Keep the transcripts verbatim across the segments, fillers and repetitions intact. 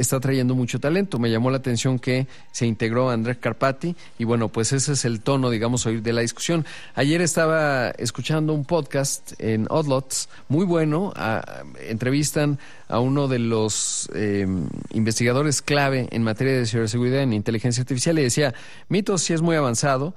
está trayendo mucho talento. Me llamó la atención que se integró Andrés Karpathy y bueno, pues ese es el tono, digamos, hoy de la discusión. Ayer estaba escuchando un podcast en Oddlots, muy bueno, a, entrevistan a uno de los eh, investigadores clave en materia de ciberseguridad en inteligencia artificial y decía, Mythos sí es muy avanzado,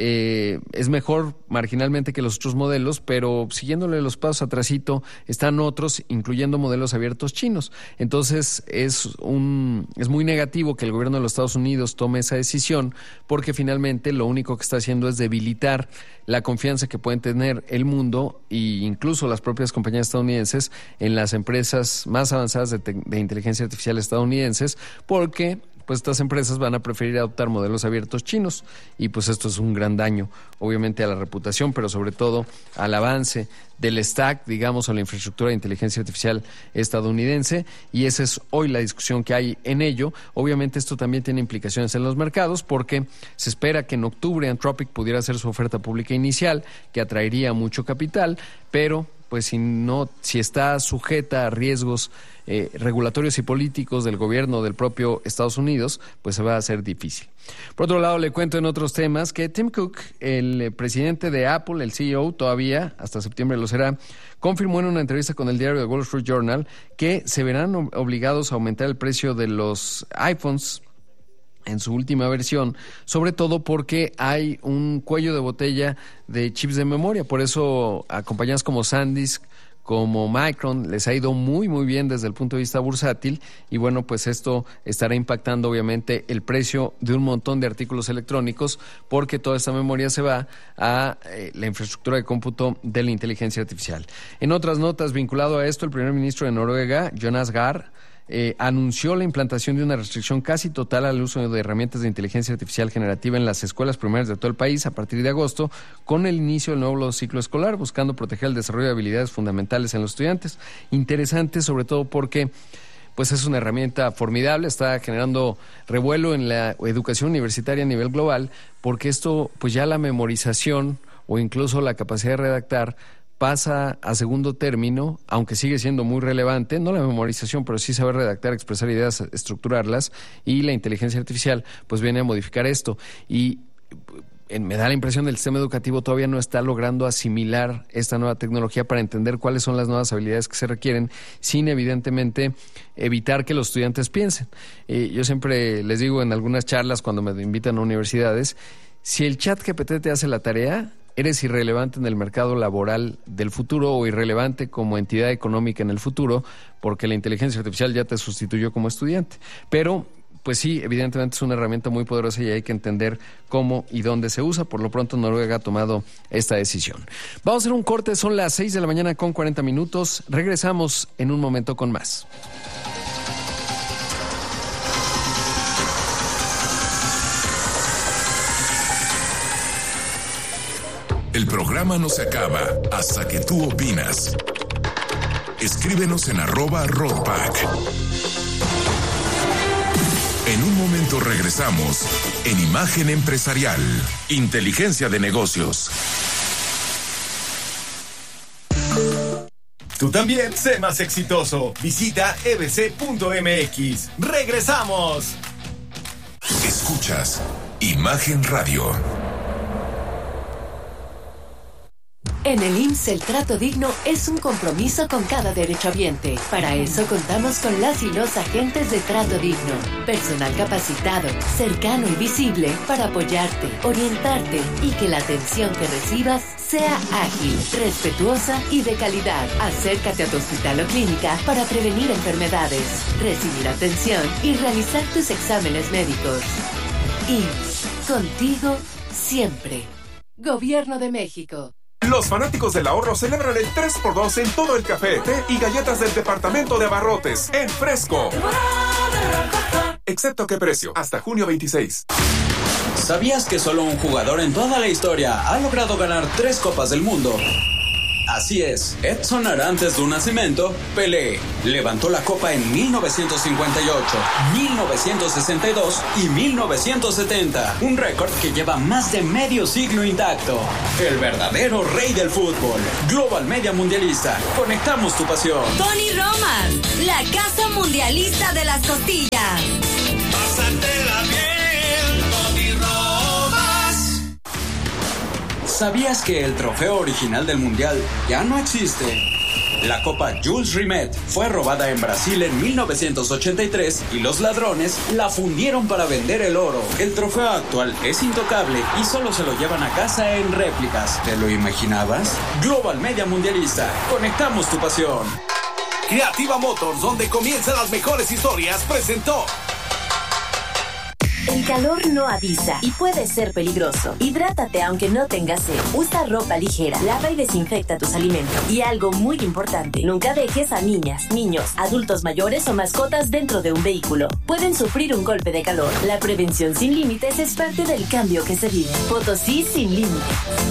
Eh, es mejor marginalmente que los otros modelos, pero siguiéndole los pasos atrasito están otros, incluyendo modelos abiertos chinos. Entonces es un es muy negativo que el gobierno de los Estados Unidos tome esa decisión, porque finalmente lo único que está haciendo es debilitar la confianza que pueden tener el mundo e incluso las propias compañías estadounidenses en las empresas más avanzadas de, te- de inteligencia artificial estadounidenses, porque pues estas empresas van a preferir adoptar modelos abiertos chinos y pues esto es un gran daño, obviamente a la reputación, pero sobre todo al avance del stack, digamos, o la infraestructura de inteligencia artificial estadounidense, y esa es hoy la discusión que hay en ello. Obviamente esto también tiene implicaciones en los mercados porque se espera que en octubre Anthropic pudiera hacer su oferta pública inicial, que atraería mucho capital, pero pues si no, si está sujeta a riesgos eh, regulatorios y políticos del gobierno del propio Estados Unidos, pues se va a hacer difícil. Por otro lado, le cuento en otros temas que Tim Cook, el eh, presidente de Apple, el C E O todavía, hasta septiembre lo será, confirmó en una entrevista con el diario The Wall Street Journal que se verán ob- obligados a aumentar el precio de los iPhones en su última versión, sobre todo porque hay un cuello de botella de chips de memoria. Por eso a compañías como SanDisk, como Micron, les ha ido muy muy bien desde el punto de vista bursátil, y bueno, pues esto estará impactando obviamente el precio de un montón de artículos electrónicos, porque toda esta memoria se va a eh, la infraestructura de cómputo de la inteligencia artificial. En otras notas vinculado a esto, el primer ministro de Noruega, Jonas Gahr, Eh, anunció la implantación de una restricción casi total al uso de herramientas de inteligencia artificial generativa en las escuelas primarias de todo el país a partir de agosto, con el inicio del nuevo ciclo escolar, buscando proteger el desarrollo de habilidades fundamentales en los estudiantes. Interesante, sobre todo porque pues es una herramienta formidable, está generando revuelo en la educación universitaria a nivel global, porque esto, pues ya la memorización o incluso la capacidad de redactar pasa a segundo término, aunque sigue siendo muy relevante, no la memorización, pero sí saber redactar, expresar ideas, estructurarlas, y la inteligencia artificial pues viene a modificar esto. Y en, me da la impresión del sistema educativo todavía no está logrando asimilar esta nueva tecnología para entender cuáles son las nuevas habilidades que se requieren, sin evidentemente evitar que los estudiantes piensen. Eh, yo siempre les digo en algunas charlas cuando me invitan a universidades, si el chat G P T te hace la tarea, eres irrelevante en el mercado laboral del futuro o irrelevante como entidad económica en el futuro, porque la inteligencia artificial ya te sustituyó como estudiante. Pero, pues sí, evidentemente es una herramienta muy poderosa y hay que entender cómo y dónde se usa. Por lo pronto, Noruega ha tomado esta decisión. Vamos a hacer un corte, son las seis de la mañana con cuarenta minutos. Regresamos en un momento con más. El programa no se acaba hasta que tú opinas. Escríbenos en arroba Roadpack. En un momento regresamos en Imagen Empresarial, Inteligencia de Negocios. Tú también sé más exitoso. Visita e b c punto m x. ¡Regresamos! Escuchas Imagen Radio. En el I M S S el trato digno es un compromiso con cada derechohabiente. Para eso contamos con las y los agentes de trato digno. Personal capacitado, cercano y visible para apoyarte, orientarte y que la atención que recibas sea ágil, respetuosa y de calidad. Acércate a tu hospital o clínica para prevenir enfermedades, recibir atención y realizar tus exámenes médicos. I M S S, contigo siempre. Gobierno de México. Los fanáticos del ahorro celebran el tres por dos en todo el café, té y galletas del departamento de abarrotes en Fresco. Excepto qué precio, hasta junio veintiséis. ¿Sabías que solo un jugador en toda la historia ha logrado ganar tres Copas del Mundo? Así es, Edson Arantes do Nascimento, Pelé, levantó la copa en mil novecientos cincuenta y ocho, mil novecientos sesenta y dos y mil novecientos setenta, un récord que lleva más de medio siglo intacto. El verdadero rey del fútbol, Global Media Mundialista, conectamos tu pasión. Tony Romas, la casa mundialista de las costillas. Pásatela bien, Tony Romas. ¿Sabías que el trofeo original del Mundial ya no existe? La Copa Jules Rimet fue robada en Brasil en mil novecientos ochenta y tres y los ladrones la fundieron para vender el oro. El trofeo actual es intocable y solo se lo llevan a casa en réplicas. ¿Te lo imaginabas? Global Media Mundialista, conectamos tu pasión. Creativa Motors, donde comienzan las mejores historias, presentó. El calor no avisa y puede ser peligroso. Hidrátate aunque no tengas sed. Usa ropa ligera, lava y desinfecta tus alimentos. Y algo muy importante, nunca dejes a niñas, niños, adultos mayores o mascotas dentro de un vehículo. Pueden sufrir un golpe de calor. La prevención sin límites es parte del cambio que se vive. Potosí sin límites.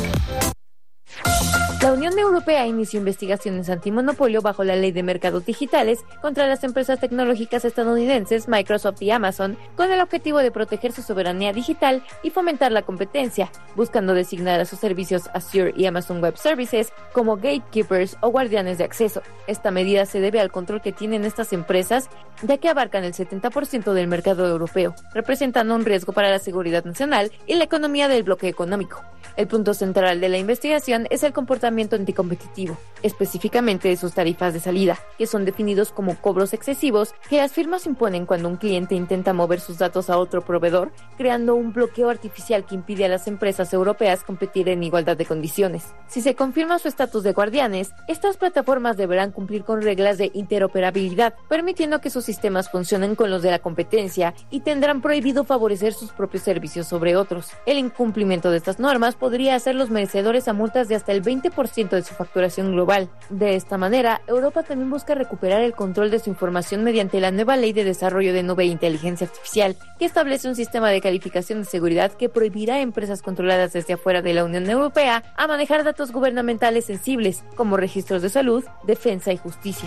La Unión Europea inició investigaciones antimonopolio bajo la Ley de Mercados Digitales contra las empresas tecnológicas estadounidenses Microsoft y Amazon, con el objetivo de proteger su soberanía digital y fomentar la competencia, buscando designar a sus servicios Azure y Amazon Web Services como gatekeepers o guardianes de acceso. Esta medida se debe al control que tienen estas empresas, ya que abarcan el setenta por ciento del mercado europeo, representando un riesgo para la seguridad nacional y la economía del bloque económico. El punto central de la investigación es el comportamiento anticompetitivo, específicamente de sus tarifas de salida, que son definidos como cobros excesivos que las firmas imponen cuando un cliente intenta mover sus datos a otro proveedor, creando un bloqueo artificial que impide a las empresas europeas competir en igualdad de condiciones. Si se confirma su estatus de guardianes, estas plataformas deberán cumplir con reglas de interoperabilidad, permitiendo que sus sistemas funcionen con los de la competencia y tendrán prohibido favorecer sus propios servicios sobre otros. El incumplimiento de estas normas podría hacerlos merecedores a multas de hasta el veinte por ciento de su facturación global. De esta manera, Europa también busca recuperar el control de su información mediante la nueva Ley de Desarrollo de Nube e Inteligencia Artificial, que establece un sistema de calificación de seguridad que prohibirá a empresas controladas desde afuera de la Unión Europea a manejar datos gubernamentales sensibles, como registros de salud, defensa y justicia.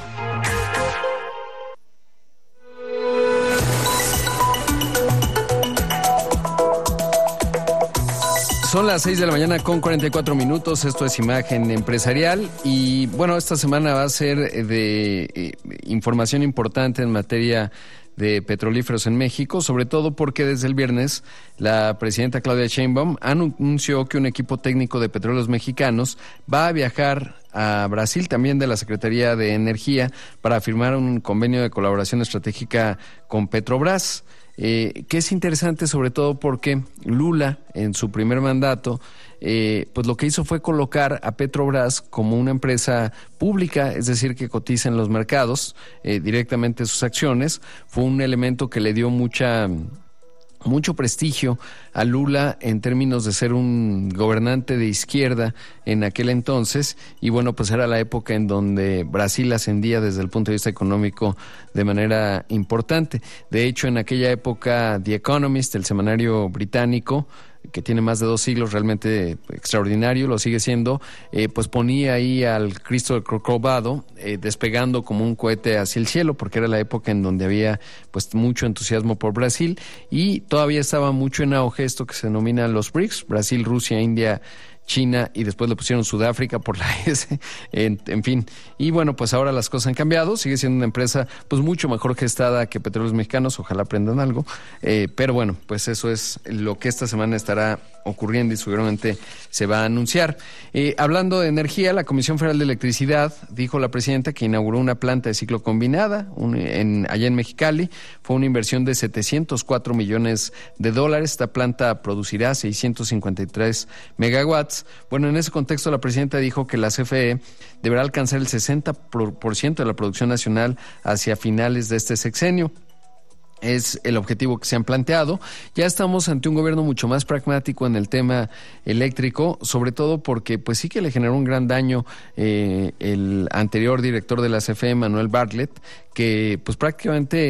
Son las seis de la mañana con cuarenta y cuatro minutos, esto es Imagen Empresarial y bueno, esta semana va a ser de eh, información importante en materia de petrolíferos en México, sobre todo porque desde el viernes la presidenta Claudia Sheinbaum anunció que un equipo técnico de Petróleos Mexicanos va a viajar a Brasil, también de la Secretaría de Energía, para firmar un convenio de colaboración estratégica con Petrobras. Eh, que es interesante sobre todo porque Lula en su primer mandato eh, pues lo que hizo fue colocar a Petrobras como una empresa pública, es decir, que cotiza en los mercados eh, directamente sus acciones. Fue un elemento que le dio mucha mucho prestigio a Lula en términos de ser un gobernante de izquierda en aquel entonces, y bueno, pues era la época en donde Brasil ascendía desde el punto de vista económico de manera importante. De hecho, en aquella época The Economist, el semanario británico, que tiene más de dos siglos, realmente extraordinario, lo sigue siendo, eh, pues ponía ahí al Cristo del Corcovado eh, despegando como un cohete hacia el cielo, porque era la época en donde había pues mucho entusiasmo por Brasil y todavía estaba mucho en auge esto que se denomina los BRICS, Brasil, Rusia, India, China, y después le pusieron Sudáfrica por la S, en, en fin. Y bueno, pues ahora las cosas han cambiado, sigue siendo una empresa pues mucho mejor gestada que Petróleos Mexicanos, ojalá aprendan algo, eh, pero bueno, pues eso es lo que esta semana estará ocurriendo y seguramente se va a anunciar. Eh, hablando de energía, la Comisión Federal de Electricidad, dijo la presidenta que inauguró una planta de ciclo combinada un, en, allá en Mexicali. Fue una inversión de setecientos cuatro millones de dólares. Esta planta producirá seiscientos cincuenta y tres megawatts. Bueno, en ese contexto la presidenta dijo que la C F E deberá alcanzar el sesenta por ciento de la producción nacional hacia finales de este sexenio. Es el objetivo que se han planteado. Ya estamos ante un gobierno mucho más pragmático en el tema eléctrico, sobre todo porque pues sí que le generó un gran daño eh, el anterior director de la C F E, Manuel Bartlett, que pues prácticamente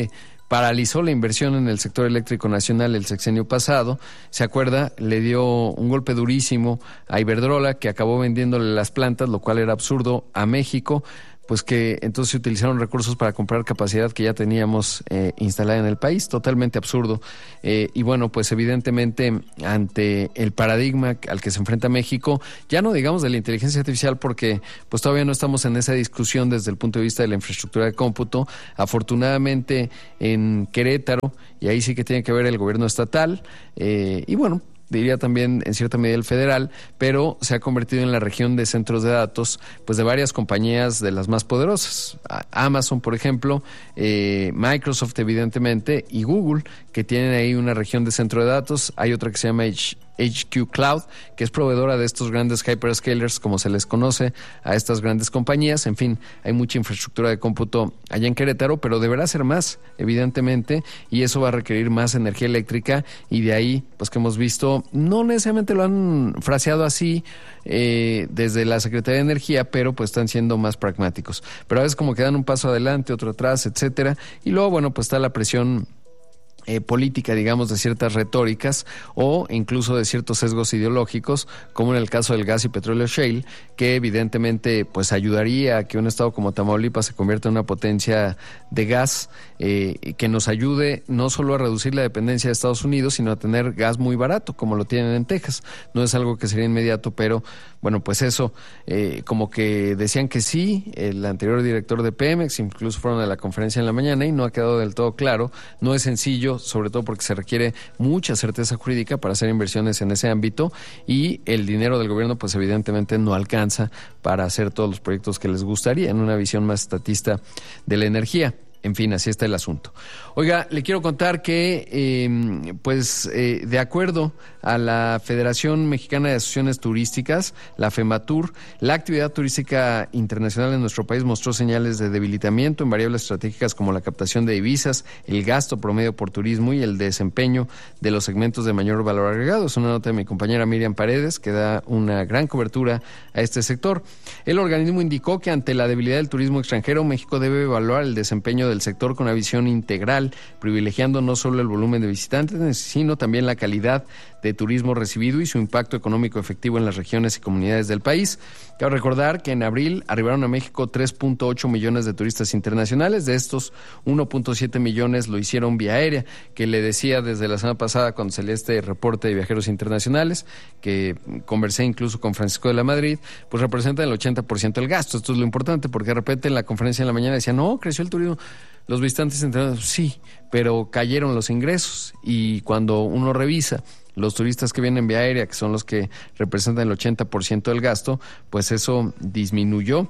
paralizó la inversión en el sector eléctrico nacional el sexenio pasado. ¿Se acuerda? Le dio un golpe durísimo a Iberdrola, que acabó vendiéndole las plantas, lo cual era absurdo, a México, pues que entonces se utilizaron recursos para comprar capacidad que ya teníamos eh, instalada en el país, totalmente absurdo. Eh, y bueno, pues evidentemente ante el paradigma al que se enfrenta México, ya no digamos de la inteligencia artificial, porque pues todavía no estamos en esa discusión desde el punto de vista de la infraestructura de cómputo. Afortunadamente en Querétaro, y ahí sí que tiene que ver el gobierno estatal, eh, y bueno, diría también en cierta medida el federal, pero se ha convertido en la región de centros de datos pues de varias compañías de las más poderosas. Amazon, por ejemplo, eh, Microsoft evidentemente, y Google, que tienen ahí una región de centro de datos. Hay otra que se llama H- HQ Cloud, que es proveedora de estos grandes hyperscalers, como se les conoce a estas grandes compañías. En fin, hay mucha infraestructura de cómputo allá en Querétaro, pero deberá ser más, evidentemente, y eso va a requerir más energía eléctrica, y de ahí, pues que hemos visto, no necesariamente lo han fraseado así eh, desde la Secretaría de Energía, pero pues están siendo más pragmáticos. Pero a veces como que dan un paso adelante, otro atrás, etcétera, y luego, bueno, pues está la presión Eh, política, digamos, de ciertas retóricas o incluso de ciertos sesgos ideológicos, como en el caso del gas y petróleo shale, que evidentemente pues ayudaría a que un estado como Tamaulipas se convierta en una potencia de gas, eh, que nos ayude no solo a reducir la dependencia de Estados Unidos, sino a tener gas muy barato, como lo tienen en Texas. No es algo que sería inmediato, pero bueno, pues eso, eh, como que decían que sí, el anterior director de Pemex, incluso fueron a la conferencia en la mañana y no ha quedado del todo claro. No es sencillo, sobre todo porque se requiere mucha certeza jurídica para hacer inversiones en ese ámbito, y el dinero del gobierno pues evidentemente no alcanza para hacer todos los proyectos que les gustaría en una visión más estatista de la energía. En fin, así está el asunto. Oiga, le quiero contar que, eh, pues, eh, de acuerdo a la Federación Mexicana de Asociaciones Turísticas, la FEMATUR, la actividad turística internacional en nuestro país mostró señales de debilitamiento en variables estratégicas como la captación de divisas, el gasto promedio por turismo y el desempeño de los segmentos de mayor valor agregado. Es una nota de mi compañera Miriam Paredes, que da una gran cobertura a este sector. El organismo indicó que ante la debilidad del turismo extranjero, México debe evaluar el desempeño de del sector con una visión integral, privilegiando no solo el volumen de visitantes, sino también la calidad de turismo recibido y su impacto económico efectivo en las regiones y comunidades del país. Cabe recordar que en abril arribaron a México tres punto ocho millones de turistas internacionales. De estos, uno punto siete millones lo hicieron vía aérea, que le decía desde la semana pasada cuando salió este reporte de viajeros internacionales, que conversé incluso con Francisco de la Madrid, pues representan el ochenta por ciento del gasto. Esto es lo importante, porque de repente en la conferencia en la mañana decían, no, creció el turismo. Los visitantes internacionales, sí, pero cayeron los ingresos, y cuando uno revisa los turistas que vienen vía aérea, que son los que representan el ochenta por ciento del gasto, pues eso disminuyó.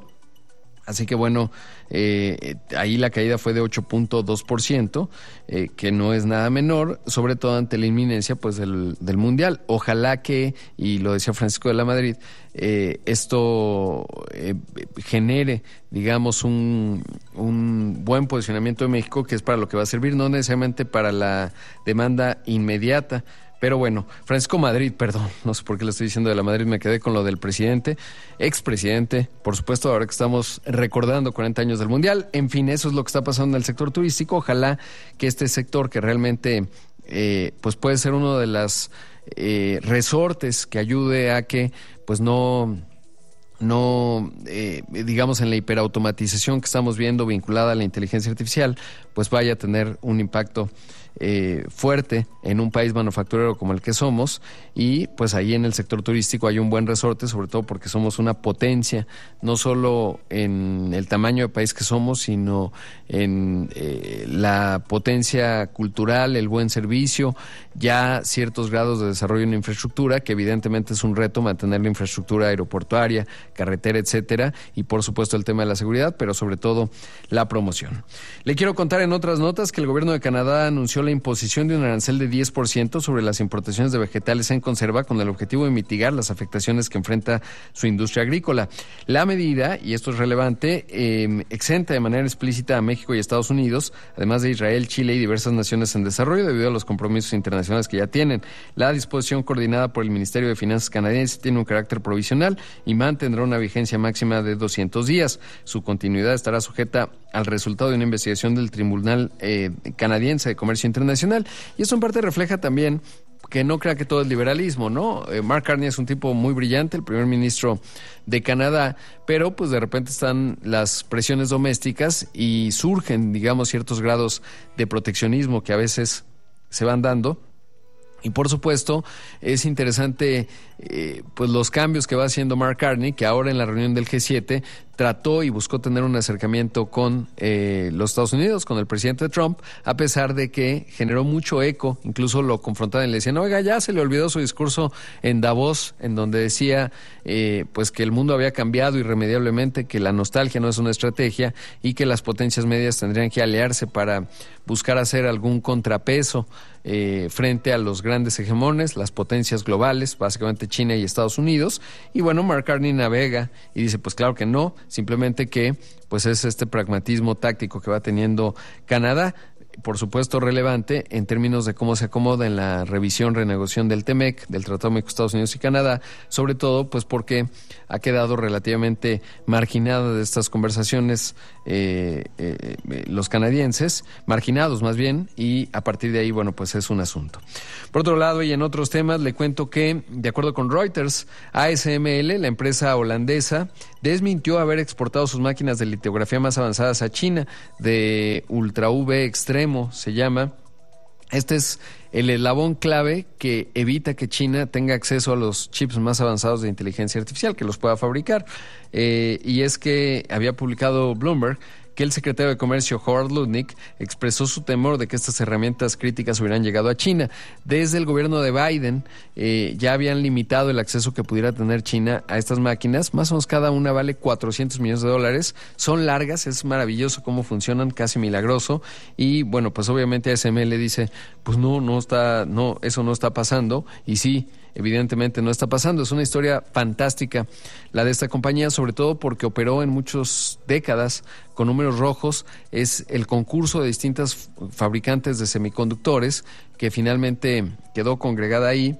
Así que bueno, eh, ahí la caída fue de ocho punto dos por ciento, eh, que no es nada menor, sobre todo ante la inminencia pues del, del Mundial. Ojalá que, y lo decía Francisco de la Madrid, eh, esto eh, genere, digamos, un, un buen posicionamiento de México, que es para lo que va a servir, no necesariamente para la demanda inmediata. Pero bueno, Francisco Madrid, perdón, no sé por qué le estoy diciendo de la Madrid, me quedé con lo del presidente, expresidente, por supuesto, ahora que estamos recordando cuarenta años del Mundial. En fin, eso es lo que está pasando en el sector turístico. Ojalá que este sector, que realmente eh, pues puede ser uno de las eh, resortes que ayude a que pues no... no, eh, digamos, en la hiperautomatización que estamos viendo vinculada a la inteligencia artificial, pues vaya a tener un impacto eh, fuerte en un país manufacturero como el que somos, y pues ahí en el sector turístico hay un buen resorte, sobre todo porque somos una potencia, no solo en el tamaño de país que somos, sino en eh, la potencia cultural, el buen servicio, ya ciertos grados de desarrollo en infraestructura, que evidentemente es un reto mantener la infraestructura aeroportuaria, carretera, etcétera, y por supuesto el tema de la seguridad, pero sobre todo la promoción. Le quiero contar en otras notas que el gobierno de Canadá anunció la imposición de un arancel de diez por ciento sobre las importaciones de vegetales en conserva con el objetivo de mitigar las afectaciones que enfrenta su industria agrícola. La medida, y esto es relevante, eh, exenta de manera explícita a México y Estados Unidos, además de Israel, Chile y diversas naciones en desarrollo debido a los compromisos internacionales que ya tienen. La disposición coordinada por el Ministerio de Finanzas canadiense tiene un carácter provisional y mantendrá una vigencia máxima de doscientos días. Su continuidad estará sujeta al resultado de una investigación del Tribunal eh, Canadiense de Comercio Internacional, y eso en parte refleja también que no crea que todo es liberalismo, ¿no? Eh, Mark Carney es un tipo muy brillante, el primer ministro de Canadá, pero pues de repente están las presiones domésticas y surgen, digamos, ciertos grados de proteccionismo que a veces se van dando. Y por supuesto, es interesante eh, pues los cambios que va haciendo Mark Carney, que ahora en la reunión del G siete trató y buscó tener un acercamiento con eh, los Estados Unidos, con el presidente Trump, a pesar de que generó mucho eco, incluso lo confrontaban y le decían, oiga, ya se le olvidó su discurso en Davos, en donde decía eh, pues que el mundo había cambiado irremediablemente, que la nostalgia no es una estrategia y que las potencias medias tendrían que aliarse para buscar hacer algún contrapeso eh, frente a los grandes hegemones, las potencias globales, básicamente China y Estados Unidos. Y bueno, Mark Carney navega y dice, pues claro que no, simplemente que pues es este pragmatismo táctico que va teniendo Canadá, por supuesto relevante en términos de cómo se acomoda en la revisión, renegociación del T M E C, del Tratado México, Estados Unidos y Canadá, sobre todo pues porque ha quedado relativamente marginada de estas conversaciones eh, eh, los canadienses, marginados más bien, y a partir de ahí, bueno, pues es un asunto. Por otro lado, y en otros temas, le cuento que, de acuerdo con Reuters, A S M L, la empresa holandesa, desmintió haber exportado sus máquinas de litografía más avanzadas a China, de Ultra V Extremo se llama. Este es el eslabón clave que evita que China tenga acceso a los chips más avanzados de inteligencia artificial, que los pueda fabricar. Eh, y es que había publicado Bloomberg que el secretario de Comercio, Howard Lutnick, expresó su temor de que estas herramientas críticas hubieran llegado a China. Desde el gobierno de Biden eh, ya habían limitado el acceso que pudiera tener China a estas máquinas. Más o menos cada una vale cuatrocientos millones de dólares. Son largas, es maravilloso cómo funcionan, casi milagroso. Y bueno, pues obviamente A S M L dice, pues no, no está, no, eso no está pasando. Y sí, evidentemente no está pasando. Es una historia fantástica la de esta compañía, sobre todo porque operó en muchas décadas con números rojos. Es el concurso de distintas fabricantes de semiconductores que finalmente quedó congregada ahí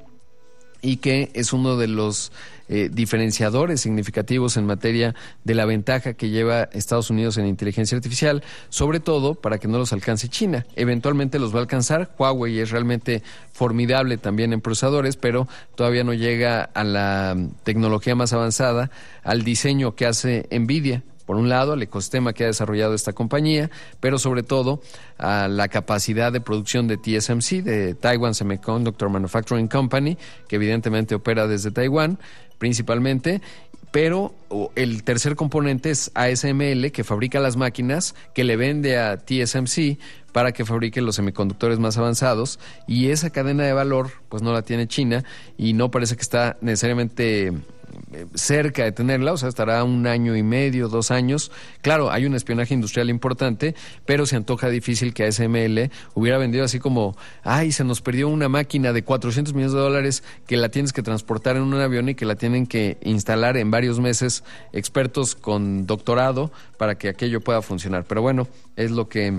y que es uno de los eh, diferenciadores significativos en materia de la ventaja que lleva Estados Unidos en inteligencia artificial, sobre todo para que no los alcance China. Eventualmente los va a alcanzar. Huawei es realmente formidable también en procesadores, pero todavía no llega a la tecnología más avanzada, al diseño que hace NVIDIA. Por un lado, el ecosistema que ha desarrollado esta compañía, pero sobre todo a la capacidad de producción de T S M C, de Taiwan Semiconductor Manufacturing Company, que evidentemente opera desde Taiwán principalmente. Pero el tercer componente es A S M L, que fabrica las máquinas, que le vende a T S M C para que fabrique los semiconductores más avanzados, y esa cadena de valor pues no la tiene China y no parece que está necesariamente cerca de tenerla, o sea, estará un año y medio, dos años. Claro, hay un espionaje industrial importante, pero se antoja difícil que A S M L hubiera vendido así como, ay, se nos perdió una máquina de cuatrocientos millones de dólares que la tienes que transportar en un avión y que la tienen que instalar en varios meses expertos con doctorado para que aquello pueda funcionar. Pero bueno, es lo que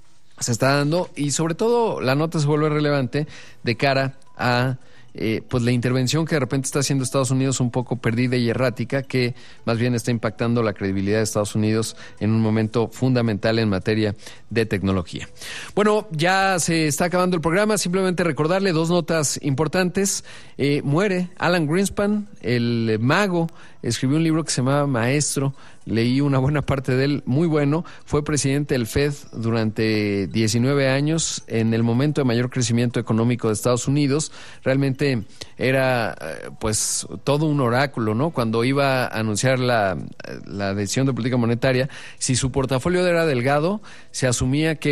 se está dando, y sobre todo la nota se vuelve relevante de cara a Eh, pues la intervención que de repente está haciendo Estados Unidos un poco perdida y errática, que más bien está impactando la credibilidad de Estados Unidos en un momento fundamental en materia de tecnología. Bueno, ya se está acabando el programa. Simplemente recordarle dos notas importantes. Eh, muere Alan Greenspan, el mago. Escribió un libro que se llamaba Maestro. Leí una buena parte de él, muy bueno. Fue presidente del Fed durante diecinueve años, en el momento de mayor crecimiento económico de Estados Unidos. Realmente era pues todo un oráculo, ¿no? Cuando iba a anunciar la, la decisión de política monetaria, si su portafolio era delgado, se asumía que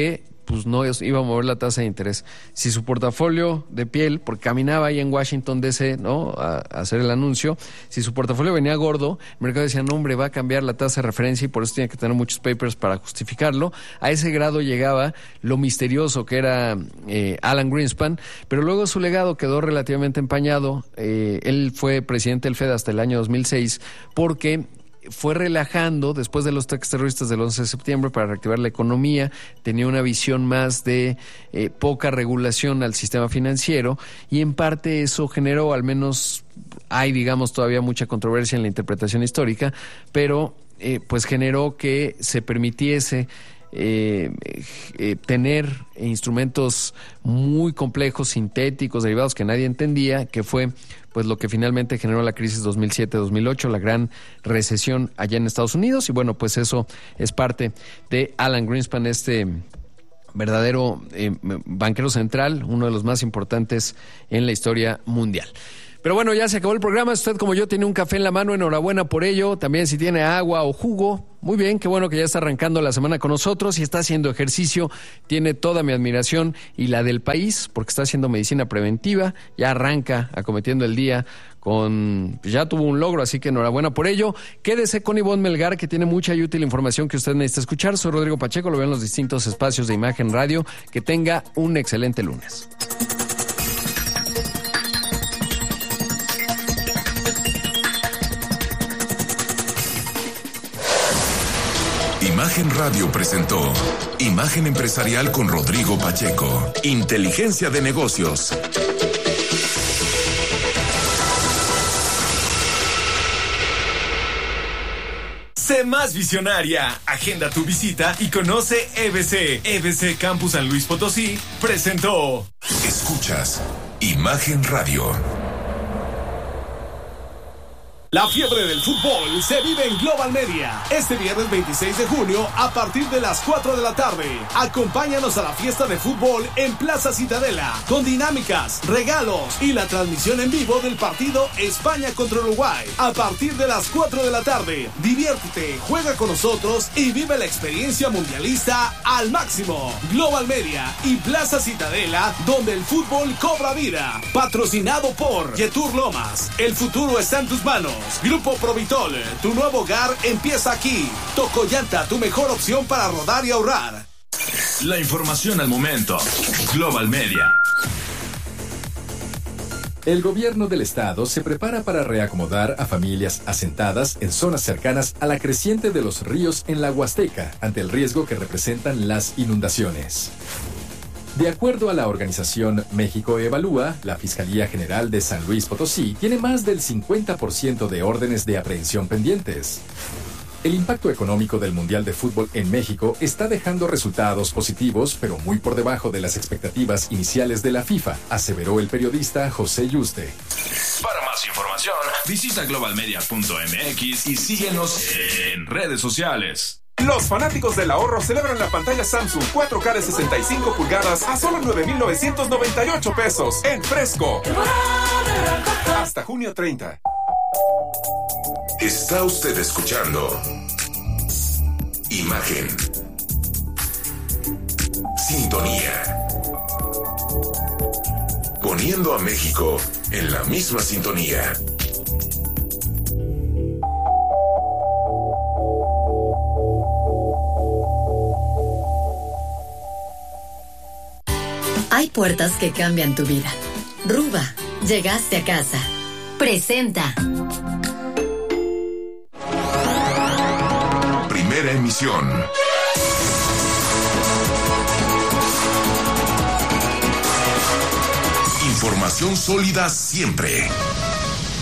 pues no iba a mover la tasa de interés. Si su portafolio de piel, porque caminaba ahí en Washington D C, ¿no?, a, a hacer el anuncio, si su portafolio venía gordo, el mercado decía, no, hombre, va a cambiar la tasa de referencia y por eso tiene que tener muchos papers para justificarlo. A ese grado llegaba lo misterioso que era eh, Alan Greenspan, pero luego su legado quedó relativamente empañado. Eh, él fue presidente del Fed hasta el año dos mil seis porque fue relajando después de los ataques terroristas del once de septiembre para reactivar la economía, tenía una visión más de eh, poca regulación al sistema financiero y en parte eso generó, al menos hay digamos todavía mucha controversia en la interpretación histórica, pero eh, pues generó que se permitiese Eh, eh, tener instrumentos muy complejos, sintéticos, derivados que nadie entendía, que fue pues lo que finalmente generó la crisis dos mil siete dos mil ocho, la gran recesión allá en Estados Unidos, y bueno, pues eso es parte de Alan Greenspan, este verdadero eh, banquero central, uno de los más importantes en la historia mundial. Pero bueno, ya se acabó el programa. Usted, como yo, tiene un café en la mano, enhorabuena por ello. También si tiene agua o jugo, muy bien, qué bueno que ya está arrancando la semana con nosotros y está haciendo ejercicio. Tiene toda mi admiración y la del país, porque está haciendo medicina preventiva. Ya arranca acometiendo el día con... ya tuvo un logro, así que enhorabuena por ello. Quédese con Ivonne Melgar, que tiene mucha y útil información que usted necesita escuchar. Soy Rodrigo Pacheco, lo veo en los distintos espacios de Imagen Radio. Que tenga un excelente lunes. Imagen Radio presentó Imagen Empresarial con Rodrigo Pacheco. Inteligencia de negocios. Sé más visionaria. Agenda tu visita y conoce E B C. E B C Campus San Luis Potosí presentó. Escuchas Imagen Radio. La fiebre del fútbol se vive en Global Media. Este viernes veintiséis de junio a partir de las cuatro de la tarde. Acompáñanos a la fiesta de fútbol en Plaza Citadela con dinámicas, regalos y la transmisión en vivo del partido España contra Uruguay. A partir de las cuatro de la tarde, diviértete, juega con nosotros y vive la experiencia mundialista al máximo. Global Media y Plaza Citadela, donde el fútbol cobra vida. Patrocinado por Yetur Lomas. El futuro está en tus manos. Grupo Provitol, tu nuevo hogar empieza aquí. Tocoyanta, tu mejor opción para rodar y ahorrar. La información al momento. Global Media. El gobierno del estado se prepara para reacomodar a familias asentadas en zonas cercanas a la creciente de los ríos en la Huasteca ante el riesgo que representan las inundaciones. De acuerdo a la organización México Evalúa, la Fiscalía General de San Luis Potosí tiene más del cincuenta por ciento de órdenes de aprehensión pendientes. El impacto económico del Mundial de Fútbol en México está dejando resultados positivos, pero muy por debajo de las expectativas iniciales de la FIFA, aseveró el periodista José Yuste. Para más información, visita global media punto m x y síguenos en redes sociales. Los fanáticos del ahorro celebran la pantalla Samsung cuatro K de sesenta y cinco pulgadas a solo nueve mil novecientos noventa y ocho pesos en Fresco. Hasta junio treinta. Está usted escuchando Imagen. Sintonía. Poniendo a México en la misma sintonía. Hay puertas que cambian tu vida. Ruba, llegaste a casa. Presenta. Primera emisión. Información sólida siempre.